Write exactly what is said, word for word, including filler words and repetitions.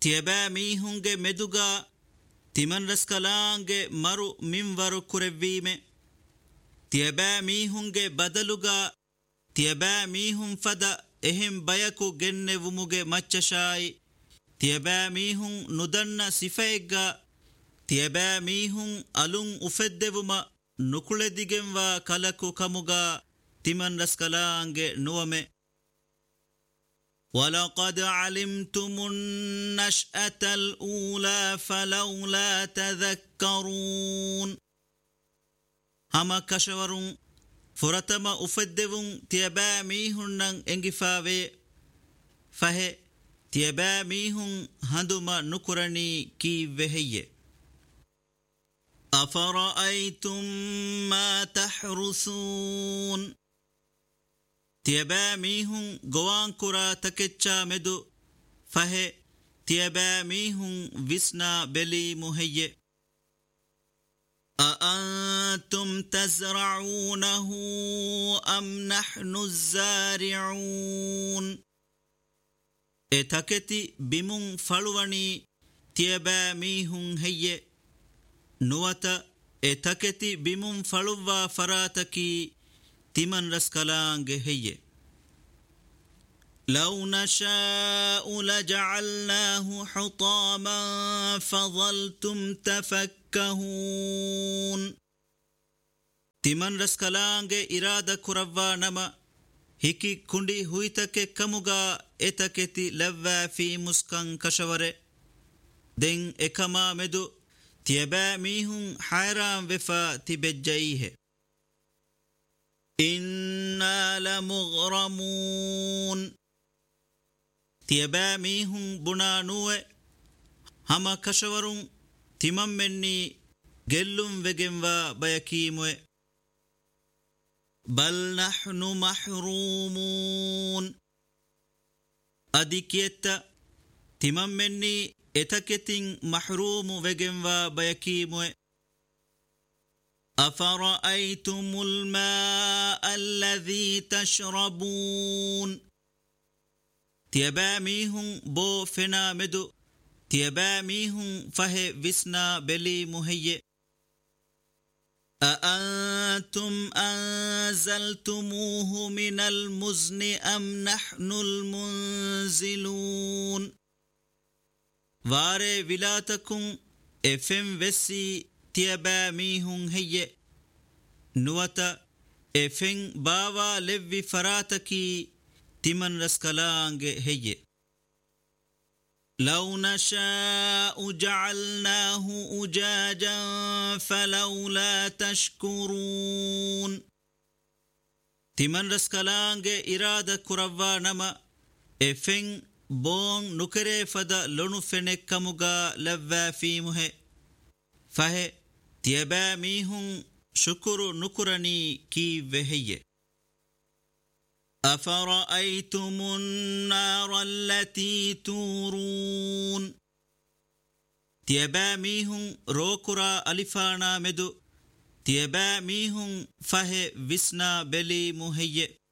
තියබෑ මීහුන්ගේ මෙදුගා තිමන් රස්කලාන්ගේ මරු මින්වරු කුරෙව්වීමේ තියබෑ මීහුන්ගේ බදලුගා තියබෑ මීහුන් ෆද එහෙම් බයකු ගෙන්නෙවුමුගේ මච්චෂායි තියබෑ මීහුන් නුදන්න සිෆෙග්ගා තියබෑ මීහුන් අලුන් උෆෙද්දෙවුම නුකුලෙදිගෙන්වා කලකු කමුගා තිමන් රස්කලාන්ගේ නුවමේ وَلَقَدْ عَلِمْتُمُ النَّشْأَةَ الْأُولَى فَلَوْلَا تَذَكَّرُونَ هَمَا كَشَوَرُونَ فُرَتَمَ أُفَدِّوُونَ تِيَبَا مِيهُنَّنْ إِنْغِفَاوِي فَهِ تِيَبَا مِيهُنْ هَنْدُمَا نُكُرَنِي كِي وَهِيَّ أَفَرَأَيْتُمْ مَا تَحْرُثُونَ තියබෑ මීහුන් ගොවාන් කුරා තකෙච්චා මෙදු ෆහෙ තියබෑ මීහුන් විස්නා බෙලී මුහෙయ్యෙ أأنتم تزرعونه أم نحن الزارعون එතකෙති බිමුන් ෆළුවනි තියබෑ මීහුන් හෙయ్యෙ නුවත එතකෙති බිමුන් ෆළුවා ෆරාතකි තිමන් රස්කලාන්ගේ හෙయ్యෙ لو نشاء لجعلناه حطاما فظلتم تفكهون තිමන් රස්කලාන්ගේ ඉරාදා කුරවවා නම හිකි කුණ්ඩි හුයිතකෙ කමුගා එතකෙති ලැව්වා ෆී මුස්කන් කෂවරෙ දෙන් එකමා මෙදු තියබෑ මීහුන් හයරාම් වෙෆා තිබෙජ්ජයිහෙ إِنَّا لَمُغْرَمُونَ තියබෑ මීහුන් බුණා නුවේ හම කෂවරුන් තිමම් මෙන්නි ගෙල්ලුම් වෙගෙන්වා බයකීමුවේ බල් නහ්නු මහ්රූමූන් අදිකියත්ත තිමම් මෙන්නි එතකෙතින් මහ්රූමු වෙගෙන්වා බයකීමුවේ أفرأيتم الماء الذي تشربون තියබෑ මීහුන් බෝ ෆෙනා මෙදු තියබෑ මීහුන් ෆහෙ විස්නා බෙලී මුහෙయ్యෙ أأنتم أنزلتموه من المزن أم نحن المنزلون واري ولاتكم افم وسي තියබෑ මීහුන් හෙయ్యෙ නුවත එෆෙන් බාවා ලෙව්වි ෆරාතකි තිමන් රස්කලාන්ගේ හෙయ్యෙ لو نشاء جعلناه أجاجا فلولا تشكرون තිමන් රස්කලාන්ගේ ඉරාදා කුරවවා නම එෆෙන් බෝන් නුකරේ ෆද ලොණු ෆෙනෙක් කමුගා ලැව්වා ෆීමුහෙ ෆහෙ තියබෑ මීහුන් ශුකුරු නුකුරණී කී වෙහෙయ్యෙ أفرأيتم النار التي تورون තියබෑ මීහුන් රෝකුරා අලිෆානා මෙදු තියබෑ මීහුන් ෆහෙ විස්නා බෙලී මුහෙయ్యෙ